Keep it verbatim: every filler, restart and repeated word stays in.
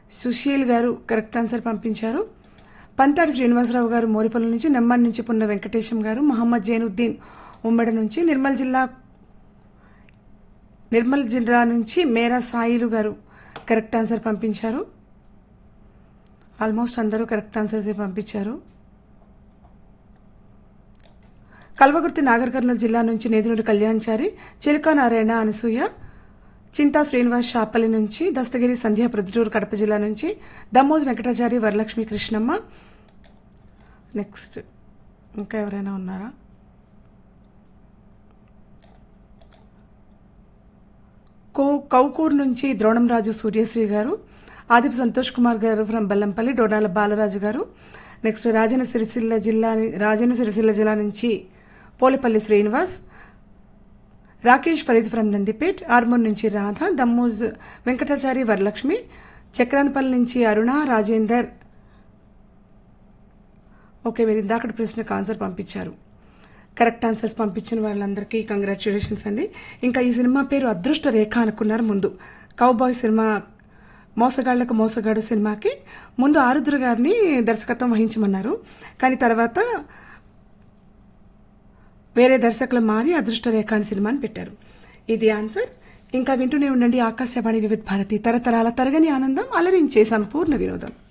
సుశీల్ గారు correct answer పంపించారు. పంతాడి శ్రీనివాసరావు గారు మోరిపల్లి నుంచి, నెమ్మడి నుంచి పున్న వెంకటేశం గారు, మహమ్మద్ జైనుద్దీన్ ఉమ్మడి నుంచి, నిర్మల్ జిల్లా నిర్మల్ జిల్లా నుంచి మేరా సాయిలు గారు కరెక్ట్ ఆన్సర్ పంపించారు. ఆల్మోస్ట్ అందరూ కరెక్ట్ ఆన్సర్స్ పంపించారు. కల్వకుర్తి నాగర్ కర్నూలు జిల్లా నుంచి నేదునూరి కళ్యాణ్చారి, చిలుకా నారాయణ అనసూయ, చింతా శ్రీనివాస్ షాపల్లి నుంచి, దస్తగిరి సంధ్య ప్రొద్దుటూరు కడప జిల్లా నుంచి, దమ్మోజు వెంకటాచారి వరలక్ష్మి కృష్ణమ్మ. నెక్స్ట్ ఇంకా ఎవరైనా ఉన్నారా? కో కౌకూరు నుంచి ద్రోణంరాజు సూర్యశ్రీ గారు, ఆదిపు సంతోష్ కుమార్ గారు ఫ్రం బెల్లంపల్లి, డోనాల బాలరాజు గారు. నెక్స్ట్ రాజన్న సిరిసిల్ల జిల్లా రాజన్న సిరిసిల్ల జిల్లా నుంచి పోలిపల్లి శ్రీనివాస్, రాకేష్ ఫరీద్ ఫ్రం నందిపేట్, ఆర్మూర్ నుంచి రాధ, దమ్మోజ్ వెంకటాచారి వరలక్ష్మి, చక్రాన్పల్లి నుంచి అరుణ రాజేందర్. ఓకే, మీరు ఇందాకటి ప్రశ్నకు ఆన్సర్ పంపించారు. కరెక్ట్ ఆన్సర్స్ పంపించిన వాళ్ళందరికీ కంగ్రాచ్యులేషన్స్ అండి. ఇంకా ఈ సినిమా పేరు అదృష్ట రేఖ అనుకున్నారు ముందు. కౌబాయ్ సినిమా మోసగాళ్లకు మోసగాడు సినిమాకి ముందు ఆరుద్ర గారిని దర్శకత్వం వహించమన్నారు. కానీ తర్వాత వేరే దర్శకులు మారి అదృష్ట రేఖ అని సినిమాని పెట్టారు. ఇది ఆన్సర్. ఇంకా వింటూనే ఉండండి ఆకాశవాణి వివిధ భారతి, తరతరాల తరగని ఆనందం, అలరించే సంపూర్ణ వినోదం.